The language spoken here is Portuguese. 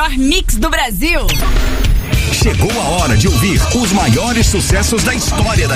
melhor mix do Brasil. Chegou a hora de ouvir os maiores sucessos da história da